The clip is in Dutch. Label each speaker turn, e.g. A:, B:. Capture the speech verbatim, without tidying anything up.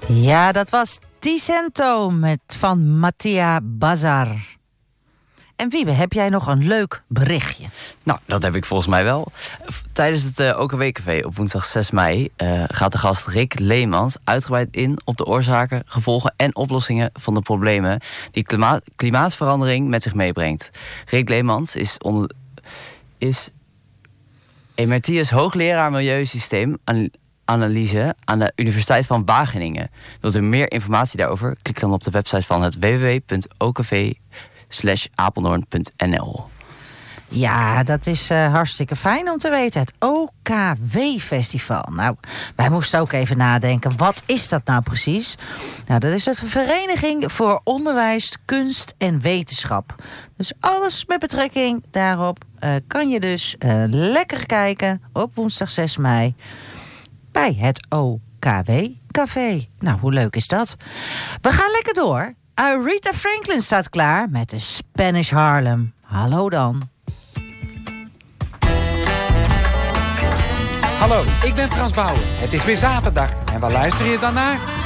A: Ja, dat was Ticento met van Mattia Bazar. En Wiebe, heb jij nog een leuk berichtje?
B: Nou, dat heb ik volgens mij wel. Tijdens het uh, O K W-café op woensdag zes mei... Uh, gaat de gast Rick Leemans uitgebreid in op de oorzaken, gevolgen en oplossingen van de problemen die klimaat, klimaatverandering met zich meebrengt. Rick Leemans is, onder, is emeritus hoogleraar milieusysteemanalyse aan de Universiteit van Wageningen. Wilt u meer informatie daarover? Klik dan op de website van het w w w punt o k v slash apeldoorn punt n l.
A: Ja, dat is uh, hartstikke fijn om te weten. Het O K W-festival. Nou, wij moesten ook even nadenken. Wat is dat nou precies? Nou, dat is het Vereniging voor Onderwijs, Kunst en Wetenschap. Dus alles met betrekking daarop uh, kan je dus uh, lekker kijken op woensdag zes mei bij het O K W-café. Nou, hoe leuk is dat? We gaan lekker door. Aretha Franklin staat klaar met de Spanish Harlem. Hallo dan.
C: Hallo, ik ben Frans Bauer. Het is weer zaterdag en waar luister je dan naar?